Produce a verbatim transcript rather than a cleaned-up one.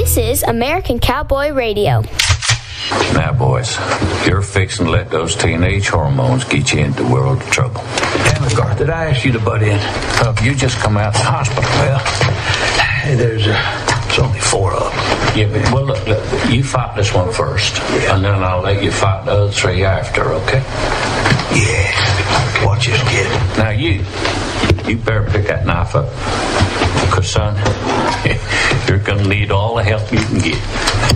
This is American Cowboy Radio. Now, boys, you're fixing to let those teenage hormones get you into world of trouble. Damn it, Garth, did I ask you to butt in? Uh, you just come out of the hospital. Well, hey, there's, uh, there's only four of them. Yeah, but, well, look, look, you fight this one first, Yeah. and then I'll let you fight the other three after, okay? Yeah, watch this kid. Now, you, you better pick that knife up, because, son, you're going to need all the help you can get.